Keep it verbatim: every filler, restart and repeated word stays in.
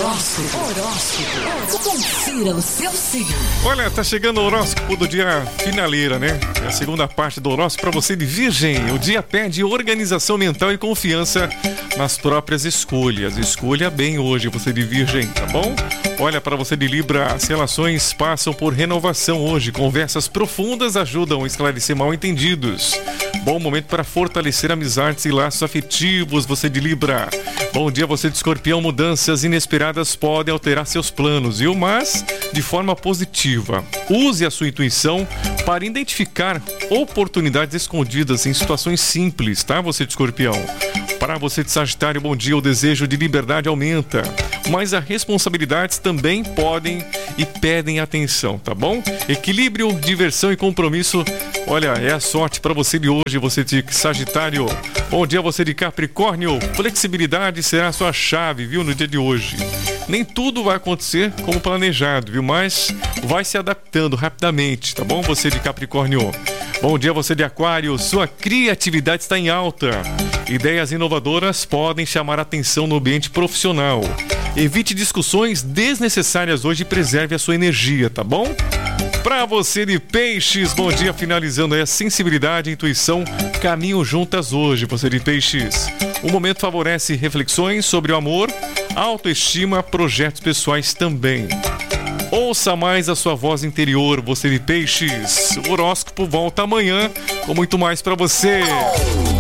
Horóscopo. Horóscopo. Confira o seu signo. Olha, tá chegando o horóscopo do dia finaleira, né? É a segunda parte do horóscopo para você de Virgem. O dia pede organização mental e confiança nas próprias escolhas. Escolha bem hoje, você de Virgem, tá bom? Olha, para você de Libra, as relações passam por renovação hoje. Conversas profundas ajudam a esclarecer mal-entendidos. Bom momento para fortalecer amizades e laços afetivos, você de Libra. Bom dia, você de Escorpião. Mudanças inesperadas podem alterar seus planos, viu? Mas de forma positiva. Use a sua intuição para identificar oportunidades escondidas em situações simples, tá? Você de Escorpião. Para você de Sagitário, bom dia, o desejo de liberdade aumenta, mas as responsabilidades também podem e pedem atenção, tá bom? Equilíbrio, diversão e compromisso, olha, é a sorte para você de hoje, você de Sagitário. Bom dia, você de Capricórnio, flexibilidade será a sua chave, viu, no dia de hoje. Nem tudo vai acontecer como planejado, viu, mas vai se adaptando rapidamente, tá bom, você de Capricórnio? Bom dia, você de Aquário, sua criatividade está em alta. Ideias inovadoras podem chamar a atenção no ambiente profissional. Evite discussões desnecessárias hoje e preserve a sua energia, tá bom? Para você de Peixes, bom dia, finalizando aí a sensibilidade e a intuição caminham juntas hoje, você de Peixes. O momento favorece reflexões sobre o amor, autoestima, projetos pessoais também. Ouça mais a sua voz interior, você de Peixes. O horóscopo volta amanhã com muito mais para você.